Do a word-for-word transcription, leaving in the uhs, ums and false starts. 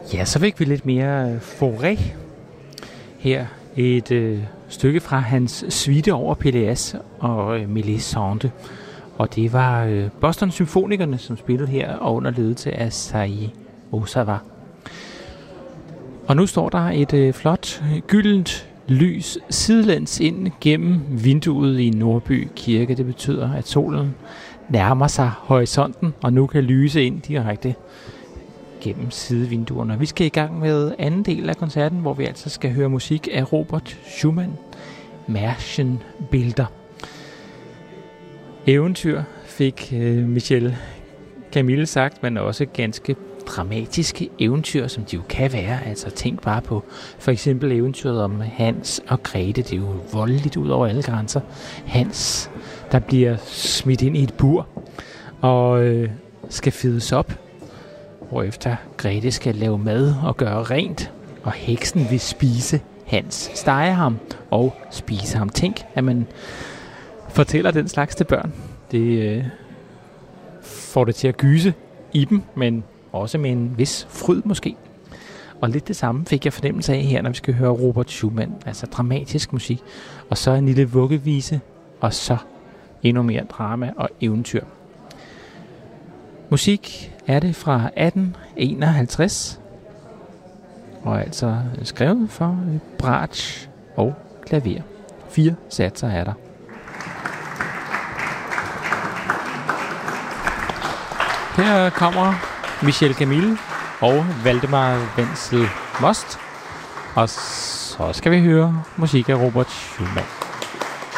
Ja, så fik vi lidt mere Fauré her. Et øh, stykke fra hans suite over Péléas og øh, Mélisande. Og det var øh, Boston Symfonikerne, som spillede her og under ledelse af Seiji Ozawa. Og nu står der et øh, flot, gyldent lys sidelæns ind gennem vinduet i Nordby Kirke. Det betyder, at solen nærmer sig horisonten, og nu kan lyse ind direkte gennem sidevinduerne. Vi skal i gang med anden del af koncerten, hvor vi altså skal høre musik af Robert Schumann, Märchenbilder. Eventyr fik øh, Michel Camille sagt, men også ganske dramatiske eventyr, som de jo kan være. Altså tænk bare på for eksempel eventyret om Hans og Grete. Det er jo voldeligt ud over alle grænser. Hans, der bliver smidt ind i et bur og øh, skal fedes op, hvorefter Grete skal lave mad og gøre rent, og heksen vil spise Hans, stege ham og spise ham. Tænk, at man fortæller den slags til børn. Det øh, får det til at gyse i dem, men også med en vis fryd måske. Og lidt det samme fik jeg fornemmelse af her, når vi skal høre Robert Schumann. Altså dramatisk musik, og så en lille vuggevise, og så endnu mere drama og eventyr. Musik er det fra atten enoghalvtreds, og altså skrevet for bratsch og klaver. Fire satser er der. Her kommer Michel Camille og Valdemar Wenzel Most, og så skal vi høre musik af Robert Schumann.